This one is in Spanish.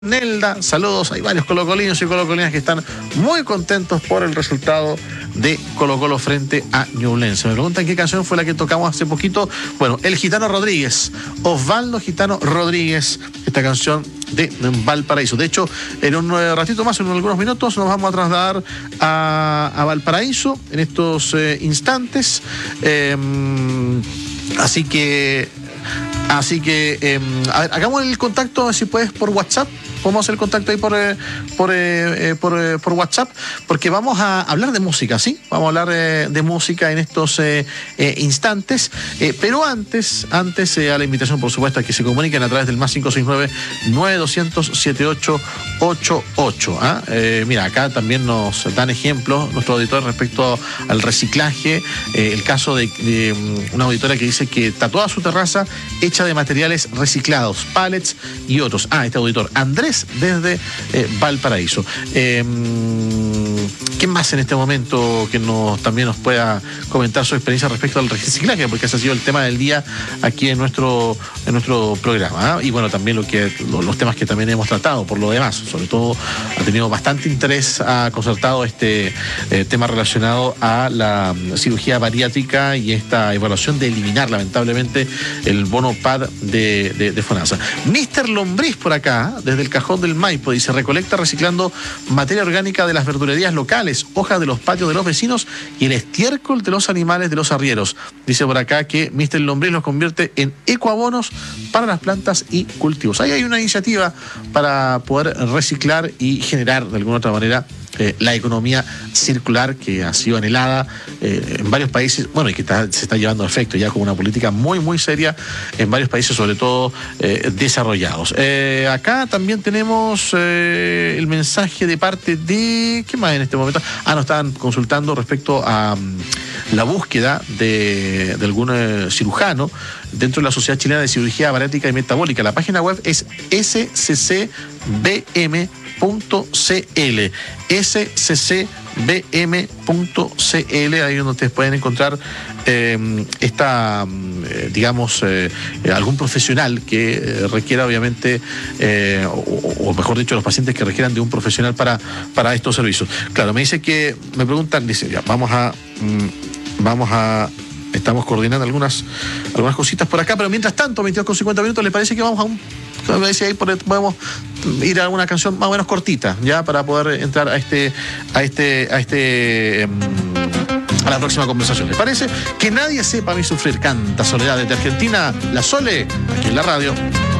Nelda, saludos. Hay varios colocolinos y colocolinas que están muy contentos por el resultado de Colo-Colo frente a Ñublense. Me preguntan qué canción fue la que tocamos hace poquito. Bueno, El Gitano Rodríguez, Osvaldo Gitano Rodríguez, esta canción de Valparaíso. De hecho, en un ratito más, en algunos minutos, nos vamos a trasladar a Valparaíso en estos instantes. Así que, a ver, hagamos el contacto, si puedes, por WhatsApp. Podemos hacer el contacto ahí por WhatsApp, porque vamos a hablar de música, ¿sí? Vamos a hablar de música en estos instantes, pero antes a la invitación, por supuesto, a que se comuniquen a través del más 569-9200-7888. Mira, acá también nos dan ejemplos nuestro auditor respecto al reciclaje, el caso de una auditora que dice que está toda su terraza hecha de materiales reciclados, pallets y otros. Este auditor, Andrés, desde Valparaíso. ¿Quién más en este momento que también nos pueda comentar su experiencia respecto al reciclaje? Porque ese ha sido el tema del día aquí en nuestro programa, ¿eh? Y bueno, también los temas que también hemos tratado por lo demás. Sobre todo ha tenido bastante interés, ha concertado este tema relacionado a la cirugía bariátrica y esta evaluación de eliminar lamentablemente el bono PAD de FONASA. Mr. Lombriz por acá, desde el Cajón del Maipo, dice: recolecta reciclando materia orgánica de las verdulerías locales, hojas de los patios de los vecinos y el estiércol de los animales de los arrieros. Dice por acá que Mr. Lombriz los convierte en ecoabonos para las plantas y cultivos. Ahí hay una iniciativa para poder reciclar y generar de alguna otra manera la economía circular que ha sido anhelada en varios países, bueno, y que se está llevando a efecto ya como una política muy, muy seria en varios países, sobre todo desarrollados. Acá también tenemos el mensaje de parte de... ¿Qué más en este momento? Nos estaban consultando respecto a la búsqueda de algún cirujano dentro de la Sociedad Chilena de Cirugía Bariátrica y Metabólica. La página web es sccbm.cl, sccbm.cl, ahí donde ustedes pueden encontrar algún profesional que requiera, obviamente, o mejor dicho, los pacientes que requieran de un profesional para estos servicios. Claro, me preguntan, dice, ya, estamos coordinando algunas cositas por acá, pero mientras tanto, 22:50, ¿les parece que vamos a ver si ahí podemos ir a una canción más o menos cortita, ya, para poder entrar a la próxima conversación? ¿Les parece? Que nadie sepa a mí sufrir, canta Soledad desde Argentina, la Sole, aquí en la radio.